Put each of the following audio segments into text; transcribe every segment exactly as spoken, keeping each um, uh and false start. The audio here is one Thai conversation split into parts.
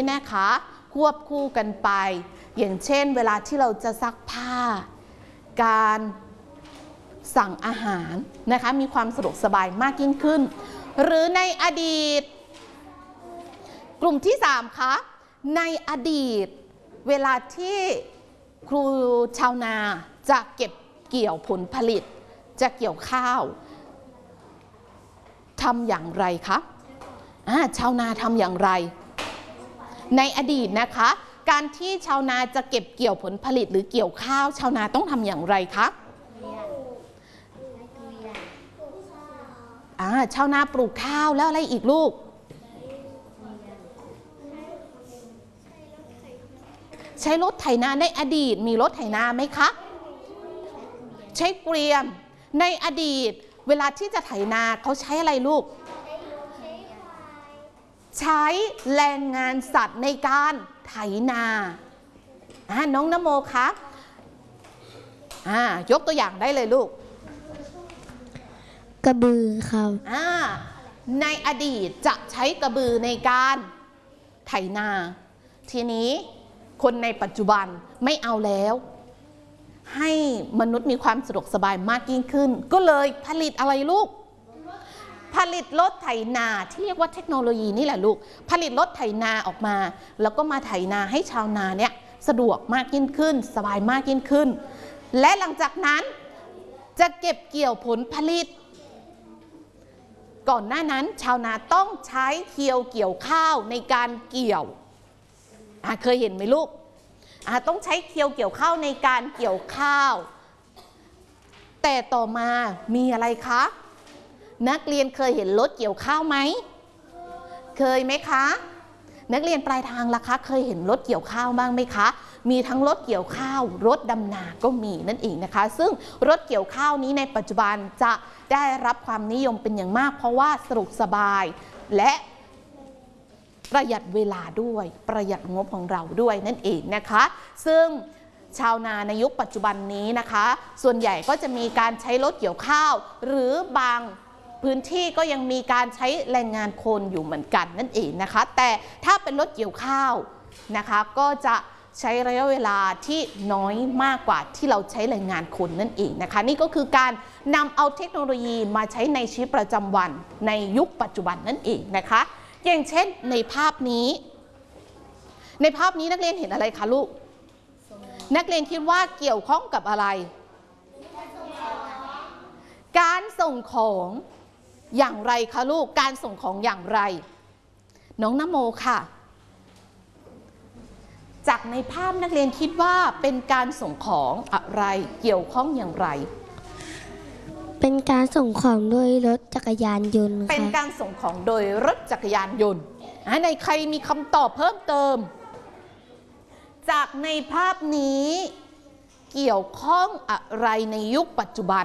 นะคะควบคู่กันไปอย่างเช่นเวลาที่เราจะซักผ้าการสั่งอาหารนะคะมีความสะดวกสบายมากยิ่งขึ้นหรือในอดีตกลุ่มที่สามคะในอดีตเวลาที่ครูชาวนาจะเก็บเกี่ยวผลผลิตจะเกี่ยวข้าวทำอย่างไรคะอ่าชาวนาทำอย่างไรในอดีตนะคะการที่ชาวนาจะเก็บเกี่ยวผลผลิตหรือเกี่ยวข้าวชาวนาต้องทำอย่างไรคะอ่าชาวนาปลูกข้าวแล้วอะไรอีกลูกใช้รถไถนาในอดีตมีรถไถนาไหมคะใช้เกวียนในอดีตเวลาที่จะไถนาเขาใช้อะไรลูกใช้แรงงานสัตว์ในการไถนาอ่าน้องนโมคะอ่ายกตัวอย่างได้เลยลูกกระบือครับอ่าในอดีตจะใช้กระบือในการไถนาทีนี้คนในปัจจุบันไม่เอาแล้วให้มนุษย์มีความสะดวกสบายมากยิ่งขึ้นก็เลยผลิตอะไรลูกผลิตรถไถนาที่เรียกว่าเทคโนโลยีนี่แหละลูกผลิตรถไถนาออกมาแล้วก็มาไถนาให้ชาวนาเนี่ยสะดวกมากยิ่งขึ้นสบายมากยิ่งขึ้นและหลังจากนั้นจะเก็บเกี่ยวผลผลิตก่อนหน้านั้นชาวนาต้องใช้เคียวเกี่ยวข้าวในการเกี่ยวเคยเห็นไหมลูกต้องใช้เคียวเกี่ยวข้าวในการเกี่ยวข้าวแต่ต่อมามีอะไรคะนักเรียนเคยเห็นรถเกี่ยวข้าวไหมเคยไหมคะนักเรียนปลายทางล่ะคะเคยเห็นรถเกี่ยวข้าวบ้างไหมคะมีทั้งรถเกี่ยวข้าวรถดำนาก็มีนั่นเองนะคะซึ่งรถเกี่ยวข้าวนี้ในปัจจุบันจะได้รับความนิยมเป็นอย่างมากเพราะว่าสะดวกสบายและประหยัดเวลาด้วยประหยัดงบของเราด้วยนั่นเองนะคะซึ่งชาวนาในยุคปัจจุบันนี้นะคะส่วนใหญ่ก็จะมีการใช้รถเกี่ยวข้าวหรือบางพื้นที่ก็ยังมีการใช้แรงงานคนอยู่เหมือนกันนั่นเองนะคะแต่ถ้าเป็นรถเกี่ยวข้าวนะคะก็จะใช้ระยะเวลาที่น้อยมากกว่าที่เราใช้แรงงานคนนั่นเองนะคะนี่ก็คือการนำเอาเทคโนโลยีมาใช้ในชีวิตประจำวันในยุคปัจจุบันนั่นเองนะคะอย่างเช่นในภาพนี้ในภาพนี้นักเรียนเห็นอะไรคะลูกนักเรียนคิดว่าเกี่ยวข้องกับอะไรการส่งของอย่างไรคะลูกการส่งของอย่างไรน้องนโมค่ะจากในภาพนักเรียนคิดว่าเป็นการส่งของอะไรเกี่ยวข้องอย่างไรเป็นการส่งของโดยรถจักรยานยนต์ค่ะเป็นการส่งของโดยรถจักรยานยนต์ในใครมีคำตอบเพิ่มเติมจากในภาพนี้เกี่ยวข้องอะไรในยุคปัจจุบัน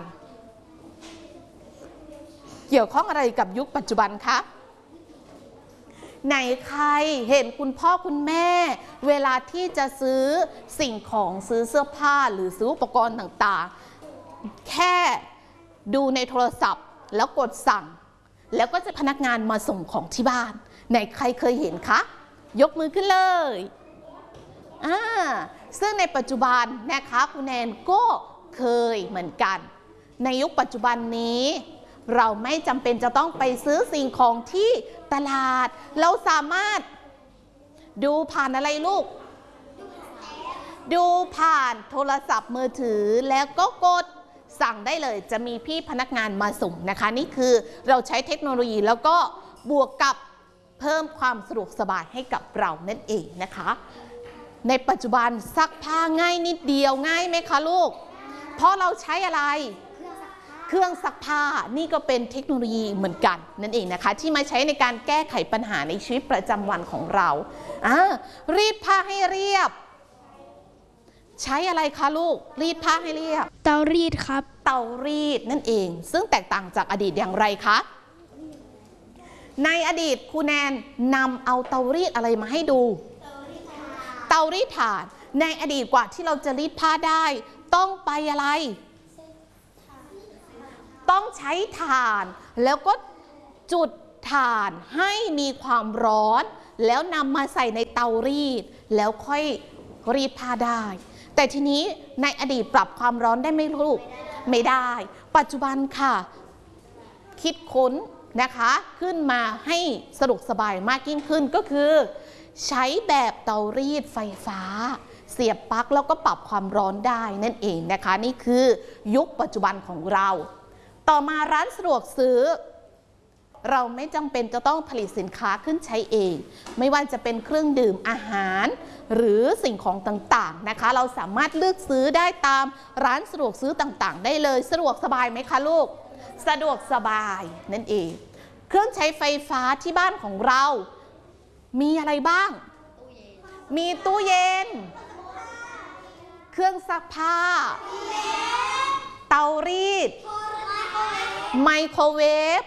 เกี่ยวข้องอะไรกับยุคปัจจุบันคะไหนใครเห็นคุณพ่อคุณแม่เวลาที่จะซื้อสิ่งของซื้อเสื้อผ้าหรือซื้ออุปกรณ์ต่างๆแค่ดูในโทรศัพท์แล้วกดสั่งแล้วก็จะพนักงานมาส่งของที่บ้านไหนใครเคยเห็นคะยกมือขึ้นเลยอ่าซึ่งในปัจจุบันนะคะคุณแนนก็เคยเหมือนกันในยุคปัจจุบันนี้เราไม่จำเป็นจะต้องไปซื้อสิ่งของที่ตลาดเราสามารถดูผ่านอะไรลูกดูผ่านโทรศัพท์มือถือแล้วก็กดสั่งได้เลยจะมีพี่พนักงานมาส่งนะคะนี่คือเราใช้เทคโนโลยีแล้วก็บวกกับเพิ่มความสะดวกสบายให้กับเรานั่นเองนะคะในปัจจุบันซักผ้าง่ายนิดเดียวง่ายไหมคะลูกเพราะเราใช้อะไรเครื่องซักผ้านี่ก็เป็นเทคโนโลยีเหมือนกันนั่นเองนะคะที่มาใช้ในการแก้ไขปัญหาในชีวิตประจำวันของเราอ่ารีดผ้าให้เรียบใช้อะไรคะลูกรีดผ้าให้เรียบเตารีดครับเตารีดนั่นเองซึ่งแตกต่างจากอดีตอย่างไรคะในอดีตครูแนนนำเอาเตารีดอะไรมาให้ดูเตารีดถ่านในอดีตกว่าที่เราจะรีดผ้าได้ต้องไปอะไรต้องใช้ถ่านแล้วก็จุดถ่านให้มีความร้อนแล้วนำมาใส่ในเตารีดแล้วค่อยรีดผ้าได้แต่ทีนี้ในอดีตปรับความร้อนได้ไหมลูกไม่ได้ปัจจุบันค่ะคิดค้นนะคะขึ้นมาให้สะดวกสบายมากยิ่งขึ้นก็คือใช้แบบเตารีดไฟฟ้าเสียบปลั๊กแล้วก็ปรับความร้อนได้นั่นเองนะคะนี่คือยุคปัจจุบันของเราต่อมาร้านสะดวกซื้อเราไม่จำเป็นจะต้องผลิตสินค้าขึ้นใช้เองไม่ว่าจะเป็นเครื่องดื่มอาหารหรือสิ่งของต่างๆนะคะเราสามารถเลือกซื้อได้ตามร้านสะดวกซื้อต่างๆได้เลยสะดวกสบายไหมคะลูกสะดวกสบายนั่นเองเครื่องใช้ไฟฟ้าที่บ้านของเรามีอะไรบ้างมีตู้เย็นเครื่องซักผ้าเตารีดไมโครเวฟ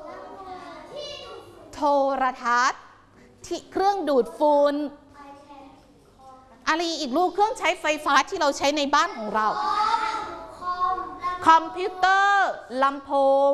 โทรทัศน์ที่เครื่องดูดฝุ่นอะไรอีกลูกเครื่องใช้ไฟฟ้าที่เราใช้ในบ้านของเราคอมพิวเตอร์ลำโพง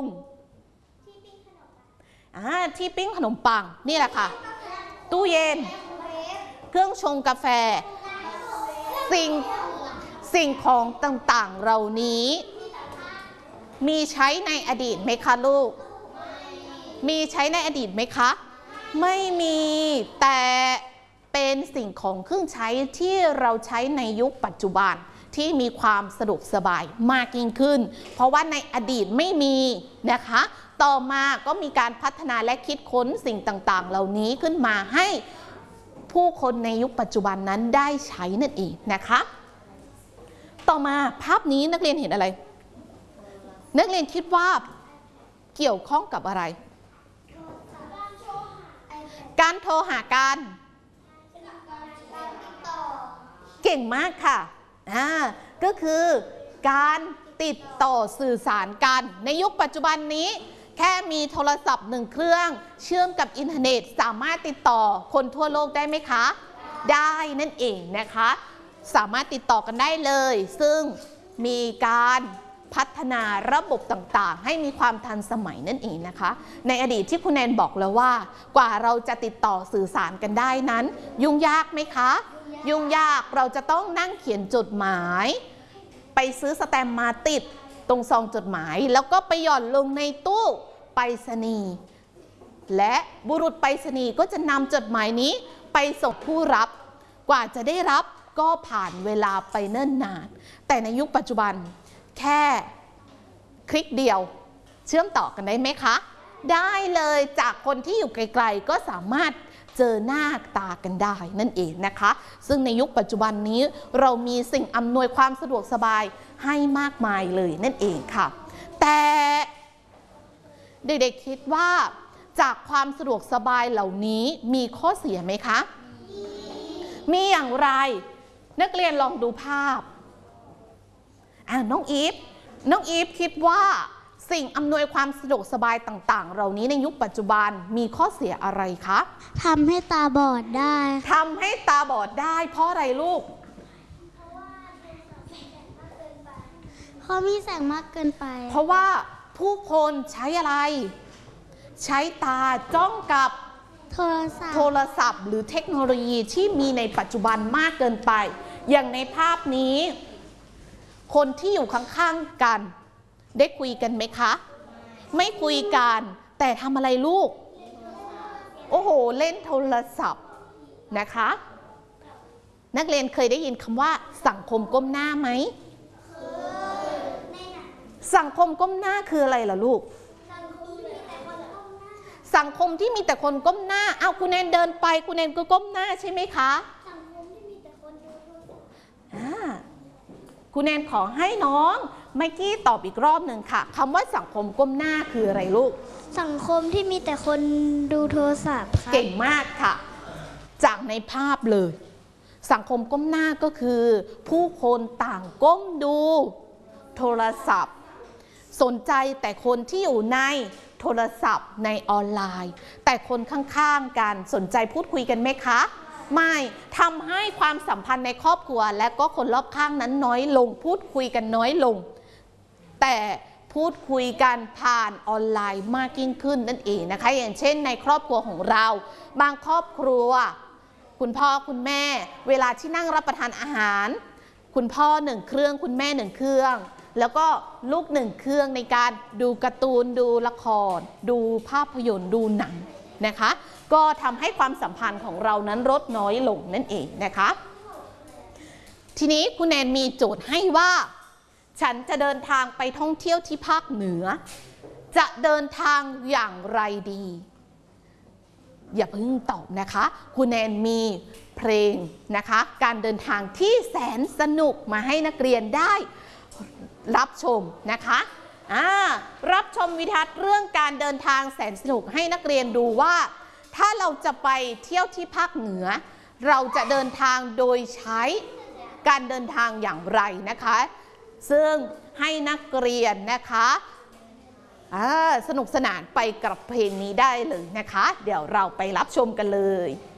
ที่ปิ้งขนมปังนี่แหละค่ะตู้เย็นเครื่องชงกาแฟสิ่งสิ่งของต่างๆเหล่านี้มีใช้ในอดีตไหมคะลูกมีใช้ในอดีตไหมคะไม่มีแต่เป็นสิ่งของเครื่องใช้ที่เราใช้ในยุคปัจจุบันที่มีความสะดวกสบายมากยิ่งขึ้นเพราะว่าในอดีตไม่มีนะคะต่อมาก็มีการพัฒนาและคิดค้นสิ่งต่างๆเหล่านี้ขึ้นมาให้ผู้คนในยุคปัจจุบันนั้นได้ใช้นั่นเองนะคะต่อมาภาพนี้นักเรียนเห็นอะไรนักเรียนคิดว่าเกี่ยวข้องกับอะไรการโทรหากันเก่งมากค่ะอ่าก็คือการติดต่อสื่อสารกันในยุคปัจจุบันนี้แค่มีโทรศัพท์หนึ่งเครื่องเชื่อมกับอินเทอร์เน็ตสามารถติดต่อคนทั่วโลกได้ไหมคะได้นั่นเองนะคะสามารถติดต่อกันได้เลยซึ่งมีการพัฒนาระบบต่างๆให้มีความทันสมัยนั่นเองนะคะในอดีตที่คุณแนนบอกแล้วว่ากว่าเราจะติดต่อสื่อสารกันได้นั้นยุ่งยากไหมคะยุ่งยากเราจะต้องนั่งเขียนจดหมายไปซื้อสแตมป์มาติดตรงซองจดหมายแล้วก็ไปหย่อนลงในตู้ไปรษณีย์และบุรุษไปรษณีย์ก็จะนำจดหมายนี้ไปส่งผู้รับกว่าจะได้รับก็ผ่านเวลาไปเนิ่นนานแต่ในยุคปัจจุบันแค่คลิกเดียวเชื่อมต่อกันได้ไหมคะได้เลยจากคนที่อยู่ไกลๆก็สามารถเจอหน้าตากันได้นั่นเองนะคะซึ่งในยุคปัจจุบันนี้เรามีสิ่งอำนวยความสะดวกสบายให้มากมายเลยนั่นเองค่ะแต่เด็กๆคิดว่าจากความสะดวกสบายเหล่านี้มีข้อเสียไหมคะมีอย่างไรนักเรียนลองดูภาพอ่าน้องอีฟน้องอีฟคิดว่าสิ่งอำนวยความสะดวกสบายต่างๆเหล่านี้ในยุคปัจจุบันมีข้อเสียอะไรคะทำให้ตาบอดได้ทำให้ตาบอดได้เพราะอะไรลูกเพราะมีแสงมากเกินไปเพราะว่าผู้คนใช้อะไรใช้ตาจ้องกับโทรศัพท์โทรศัพท์หรือเทคโนโลยีที่มีในปัจจุบันมากเกินไปอย่างในภาพนี้คนที่อยู่ข้างๆกันได้คุยกันไหมคะไม่คุยกันแต่ทำอะไรลูกโอ้โหเล่นโทรศัพท์นะคะนักเรียนเคยได้ยินคำว่าสังคมก้มหน้าไหมสังคมก้มหน้าคืออะไรล่ะลูกสังคมที่มีแต่คนก้มหน้าอ้าวคุณแนนเดินไปคุณแนนก็ก้มหน้าใช่ไหมคะสังคมที่มีแต่คนดูโทรศัพท์คุณแนนขอให้น้องไมค์กี้ตอบอีกรอบหนึ่งค่ะคำว่าสังคมก้มหน้าคืออะไรลูกสังคมที่มีแต่คนดูโทรศัพท์ค่ะเก่งมากค่ะจากในภาพเลยสังคมก้มหน้าก็คือผู้คนต่างก้มดูโทรศัพท์สนใจแต่คนที่อยู่ในโทรศัพท์ในออนไลน์แต่คนข้างๆกันสนใจพูดคุยกันไหมคะไม่ทำให้ความสัมพันธ์ในครอบครัวและก็คนรอบข้างนั้นน้อยลงพูดคุยกันน้อยลงแต่พูดคุยกันผ่านออนไลน์มากยิ่งขึ้นนั่นเองนะคะอย่างเช่นในครอบครัวของเราบางครอบครัวคุณพ่อคุณแม่เวลาที่นั่งรับประทานอาหารคุณพ่อหนึ่งเครื่องคุณแม่หนึ่งเครื่องแล้วก็ลูกหนึ่งเครื่องในการดูการ์ตูนดูละครดูภาพยนตร์ดูหนังนะคะก็ทำให้ความสัมพันธ์ของเรานั้นลดน้อยลงนั่นเองนะคะทีนี้คุณแนนมีโจทย์ให้ว่าฉันจะเดินทางไปท่องเที่ยวที่ภาคเหนือจะเดินทางอย่างไรดีอย่าเพิ่งตอบนะคะคุณแนนมีเพลงนะคะการเดินทางที่แสนสนุกมาให้นักเรียนได้รับชมนะคะอ่ารับชมวิทัศน์เรื่องการเดินทางแสนสนุกให้นักเรียนดูว่าถ้าเราจะไปเที่ยวที่ภาคเหนือเราจะเดินทางโดยใช้การเดินทางอย่างไรนะคะซึ่งให้นักเรียนนะคะสนุกสนานไปกับเพลงนี้ได้เลยนะคะเดี๋ยวเราไปรับชมกันเลย